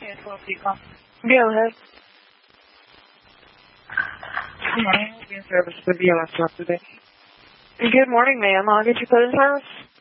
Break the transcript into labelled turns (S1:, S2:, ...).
S1: Go ahead.
S2: Good morning. Being service with BLS Talk today.
S1: Good morning, ma'am. I'll get you put in service.